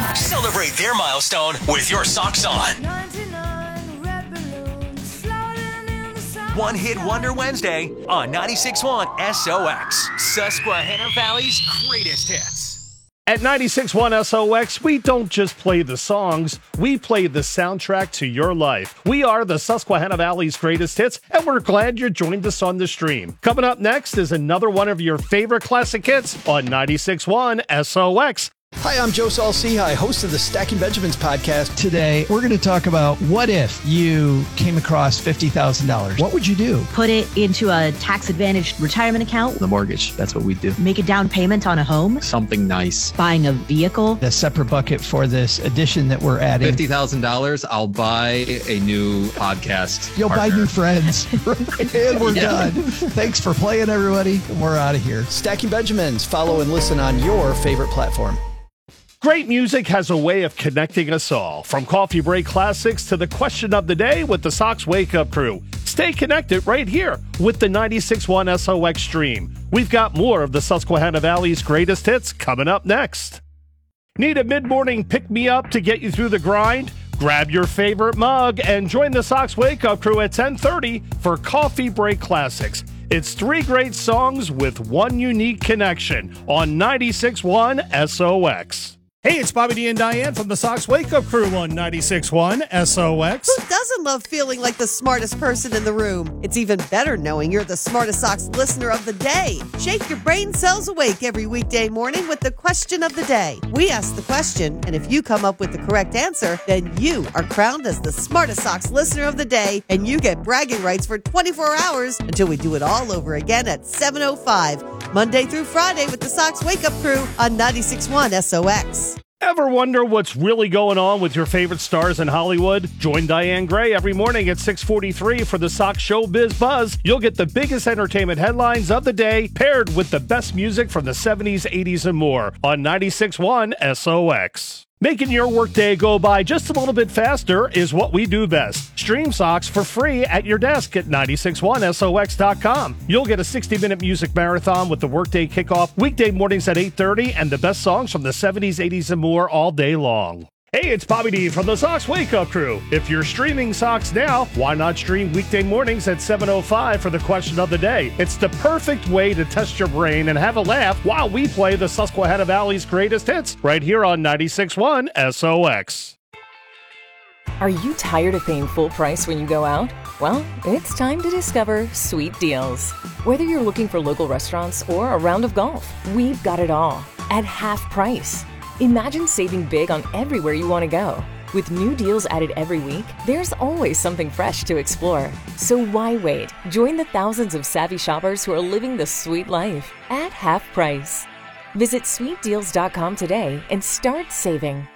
Celebrate their milestone with your socks on. 99 red balloons floating in the sun. One Hit Wonder Wednesday on 96.1 SOX, Susquehanna Valley's greatest hits. At 96.1 SOX, we don't just play the songs, we play the soundtrack to your life. We are the Susquehanna Valley's greatest hits, and we're glad you joined us on the stream. Coming up next is another one of your favorite classic hits on 96.1 SOX. Hi, I'm Joe Saul-Sehy, host of the Stacking Benjamins podcast. Today, we're going to talk about what if you came across $50,000. What would you do? Put it into a tax-advantaged retirement account. The mortgage, that's what we do. Make a down payment on a home. Something nice. Buying a vehicle. The separate bucket for this addition that we're adding. $50,000, I'll buy a new podcast. You'll partner. buy new friends. And we're done. Thanks for playing, everybody. We're out of here. Stacking Benjamins. Follow and listen on your favorite platform. Great music has a way of connecting us all. From coffee break classics to the question of the day with the Sox Wake Up Crew. Stay connected right here with the 96.1 SOX stream. We've got more of the Susquehanna Valley's greatest hits coming up next. Need a mid-morning pick-me-up to get you through the grind? Grab your favorite mug and join the Sox Wake Up Crew at 10:30 for Coffee Break Classics. It's 3 great songs with one unique connection on 96.1 SOX. Hey, it's Bobby D and Diane from the Sox Wake Up Crew on 96.1 SOX. Who doesn't love feeling like the smartest person in the room? It's even better knowing you're the smartest Sox listener of the day. Shake your brain cells awake every weekday morning with the question of the day. We ask the question, and if you come up with the correct answer, then you are crowned as the smartest Sox listener of the day, and you get bragging rights for 24 hours until we do it all over again at 7:05, Monday through Friday with the Sox Wake Up Crew on 96.1 SOX. Ever wonder what's really going on with your favorite stars in Hollywood? Join Diane Gray every morning at 6:43 for the Sox Showbiz Buzz. You'll get the biggest entertainment headlines of the day paired with the best music from the 70s, 80s, and more on 96.1 SOX. Making your workday go by just a little bit faster is what we do best. Stream Sox for free at your desk at 961sox.com. You'll get a 60-minute music marathon with the workday kickoff weekday mornings at 8:30 and the best songs from the 70s, 80s, and more all day long. Hey, it's Bobby D from the Sox Wake Up Crew. If you're streaming Sox now, why not stream weekday mornings at 7:05 for the question of the day? It's the perfect way to test your brain and have a laugh while we play the Susquehanna Valley's greatest hits right here on 96.1 SOX. Are you tired of paying full price when you go out? Well, it's time to discover Sweet Deals. Whether you're looking for local restaurants or a round of golf, we've got it all at half price. Imagine saving big on everywhere you want to go. With new deals added every week, there's always something fresh to explore. So why wait? Join the thousands of savvy shoppers who are living the sweet life at half price. Visit sweetdeals.com today and start saving.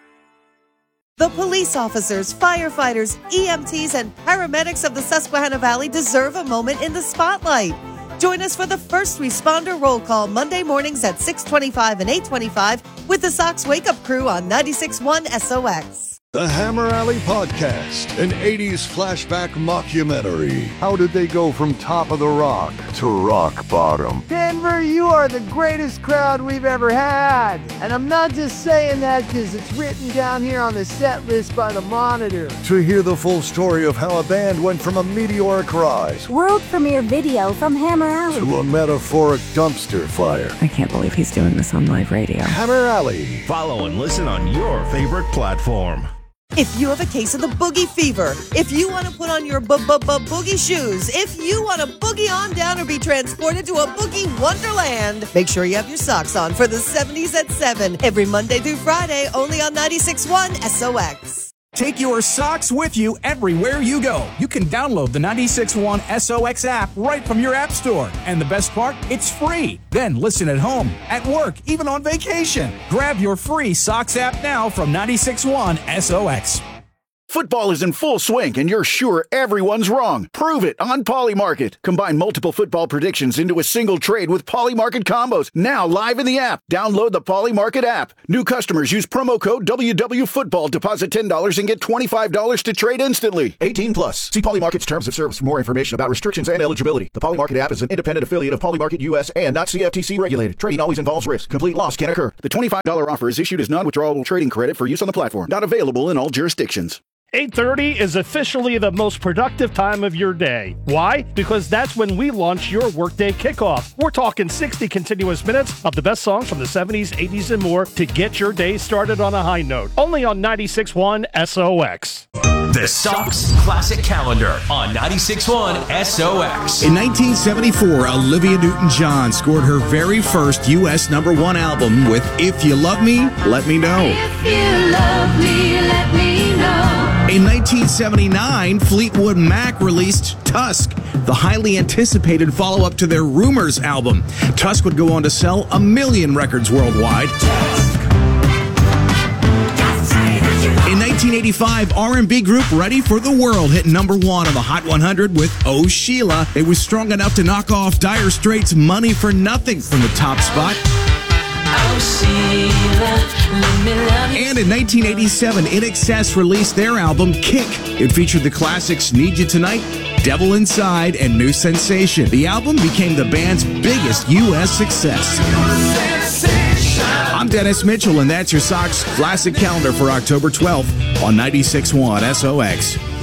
The police officers, firefighters, EMTs, and paramedics of the Susquehanna Valley deserve a moment in the spotlight. Join us for the First Responder Roll Call Monday mornings at 6:25 and 8:25 with the Sox Wake Up Crew on 96.1 SOX. The Hammer Alley Podcast, an 80s flashback mockumentary. How did they go from top of the rock to rock bottom? Denver, you are the greatest crowd we've ever had. And I'm not just saying that because it's written down here on the set list by the Monitor. To hear the full story of how a band went from a meteoric rise, world premiere video from Hammer Alley, to a metaphoric dumpster fire. I can't believe he's doing this on live radio. Hammer Alley. Follow and listen on your favorite platform. If you have a case of the boogie fever, if you want to put on your boogie shoes, if you want to boogie on down or be transported to a boogie wonderland, make sure you have your socks on for the 70s at 7 every Monday through Friday, only on 96.1 SOX. Take your socks with you everywhere you go. You can download the 96.1 SOX app right from your app store. And the best part, it's free. Then listen at home, at work, even on vacation. Grab your free socks app now from 96.1 SOX. Football is in full swing, and you're sure everyone's wrong. Prove it on Polymarket. Combine multiple football predictions into a single trade with Polymarket combos. Now live in the app. Download the Polymarket app. New customers use promo code WWFootball. Deposit $10 and get $25 to trade instantly. 18 plus. See Polymarket's terms of service for more information about restrictions and eligibility. The Polymarket app is an independent affiliate of Polymarket US and not CFTC regulated. Trading always involves risk. Complete loss can occur. The $25 offer is issued as non-withdrawable trading credit for use on the platform. Not available in all jurisdictions. 8:30 is officially the most productive time of your day. Why? Because that's when we launch your workday kickoff. We're talking 60 continuous minutes of the best songs from the 70s, 80s, and more to get your day started on a high note. Only on 96.1 SOX. The Sox Classic Calendar on 96.1 SOX. In 1974, Olivia Newton-John scored her very first U.S. #1 album with If You Love Me, Let Me Know. If you love me, let me know. In 1979, Fleetwood Mac released Tusk, the highly anticipated follow-up to their Rumors album. Tusk would go on to sell 1 million records worldwide. In 1985, R&B group Ready for the World hit #1 on the Hot 100 with Oh Sheila. It was strong enough to knock off Dire Straits' Money for Nothing from the top spot. Oh, Sheila, let me love you. And in 1987, INXS released their album Kick. It featured the classics Need You Tonight, Devil Inside, and New Sensation. The album became the band's biggest U.S. success. I'm Dennis Mitchell, and that's your Sox Classic Calendar for October 12th on 96.1 SOX.